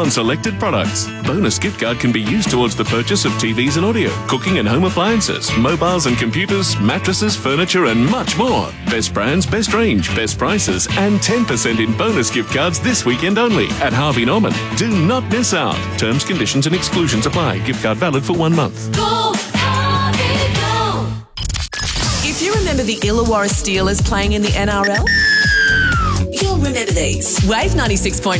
on selected products. Bonus gift card can be used towards the purchase of TVs and audio, cooking and home appliances, mobiles and computers, mattresses, furniture and much more. Best brands, best range, best prices and 10% in bonus gift cards this weekend only at Harvey Norman. Do not miss out. Terms, conditions and exclusions apply. Gift card valid for 1 month. Go, Harvey, go! If you remember the Illawarra Steelers playing in the NRL, you'll remember these. Wave 96.9